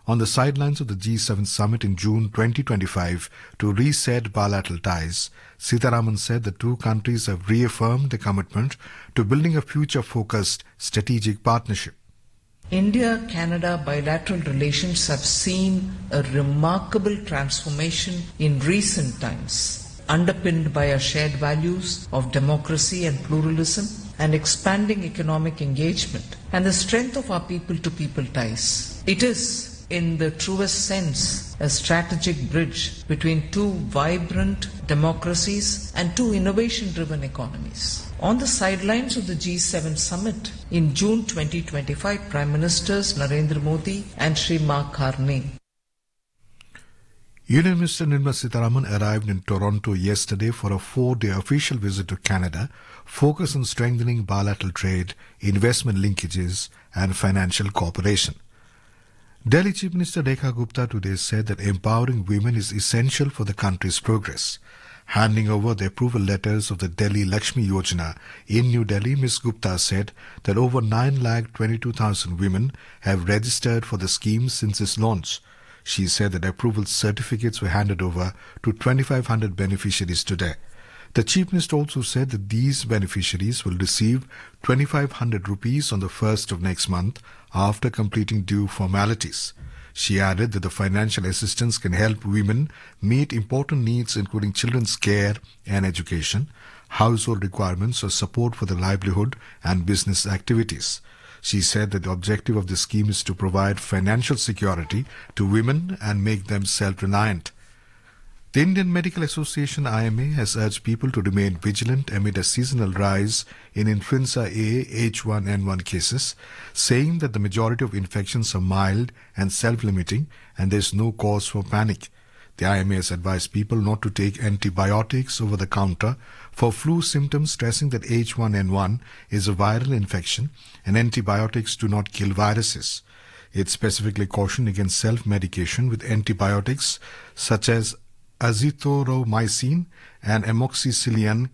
on the sidelines of the G7 summit in June 2025 to reset bilateral ties. Sitharaman said the two countries have reaffirmed their commitment to building a future-focused strategic partnership. India-Canada bilateral relations have seen a remarkable transformation in recent times, underpinned by our shared values of democracy and pluralism and expanding economic engagement and the strength of our people-to-people ties. It is, in the truest sense, a strategic bridge between two vibrant democracies and two innovation-driven economies. On the sidelines of the G7 summit in June 2025, Prime Ministers Narendra Modi and Sri Mark Carney. Union Minister Nirmala Sitharaman arrived in Toronto yesterday for a 4-day official visit to Canada, focused on strengthening bilateral trade, investment linkages and financial cooperation. Delhi Chief Minister Rekha Gupta today said that empowering women is essential for the country's progress. Handing over the approval letters of the Delhi Lakshmi Yojana in New Delhi, Ms. Gupta said that over 9,22,000 women have registered for the scheme since its launch. She said that approval certificates were handed over to 2,500 beneficiaries today. The Chief Minister also said that these beneficiaries will receive 2,500 rupees on the 1st of next month after completing due formalities. She added that the financial assistance can help women meet important needs including children's care and education, household requirements or support for their livelihood and business activities. She said that the objective of the scheme is to provide financial security to women and make them self-reliant. The Indian Medical Association IMA has urged people to remain vigilant amid a seasonal rise in influenza A H1N1 cases, saying that the majority of infections are mild and self-limiting and there is no cause for panic. The IMA has advised people not to take antibiotics over the counter for flu symptoms, stressing that H1N1 is a viral infection and antibiotics do not kill viruses. It specifically cautioned against self-medication with antibiotics such as azithromycin and amoxicillin,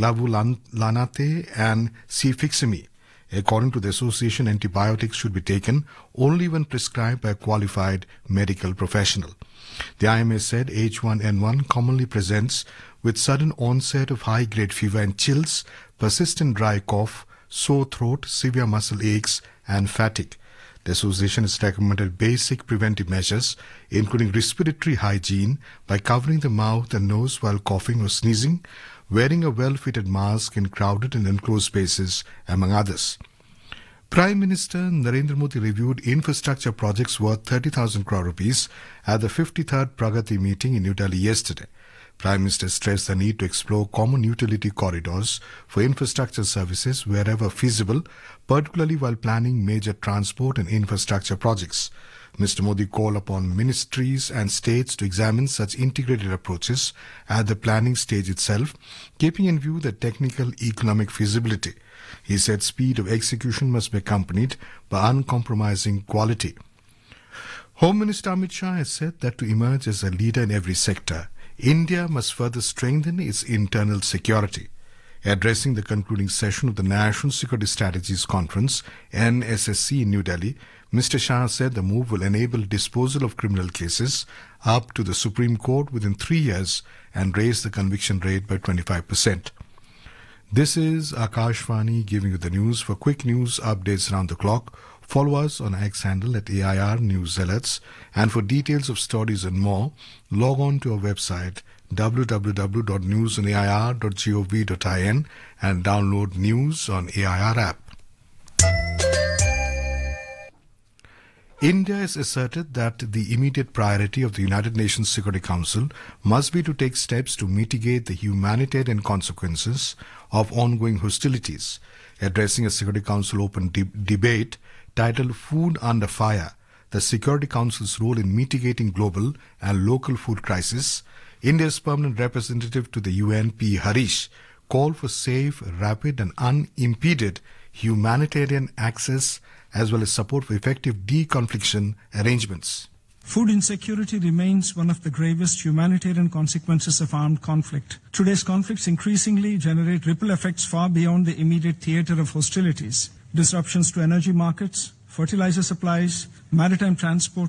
clavulanate and cefixime. According to the association, antibiotics should be taken only when prescribed by a qualified medical professional. The IMA said H1N1 commonly presents with sudden onset of high-grade fever and chills, persistent dry cough, sore throat, severe muscle aches and fatigue. The association has recommended basic preventive measures, including respiratory hygiene by covering the mouth and nose while coughing or sneezing, wearing a well-fitted mask in crowded and enclosed spaces, among others. Prime Minister Narendra Modi reviewed infrastructure projects worth 30,000 crore rupees at the 53rd Pragati meeting in New Delhi yesterday. Prime Minister stressed the need to explore common utility corridors for infrastructure services wherever feasible, particularly while planning major transport and infrastructure projects. Mr. Modi called upon ministries and states to examine such integrated approaches at the planning stage itself, keeping in view the technical economic feasibility. He said speed of execution must be accompanied by uncompromising quality. Home Minister Amit Shah has said that to emerge as a leader in every sector, India must further strengthen its internal security. Addressing the concluding session of the National Security Strategies Conference, NSSC in New Delhi, Mr. Shah said the move will enable disposal of criminal cases up to the Supreme Court within 3 years and raise the conviction rate by 25%. This is Akashvani giving you the news. For quick news updates around the clock, follow us on X handle at AIR News Alerts, and for details of stories and more, log on to our website www.newsonair.gov.in and download News on AIR app. India has asserted that the immediate priority of the United Nations Security Council must be to take steps to mitigate the humanitarian consequences of ongoing hostilities. Addressing a Security Council open debate titled Food Under Fire, the Security Council's role in mitigating global and local food crisis, India's permanent representative to the UN, P. Harish, called for safe, rapid and unimpeded humanitarian access as well as support for effective deconfliction arrangements. Food insecurity remains one of the gravest humanitarian consequences of armed conflict. Today's conflicts increasingly generate ripple effects far beyond the immediate theater of hostilities. Disruptions to energy markets, fertilizer supplies, maritime transport,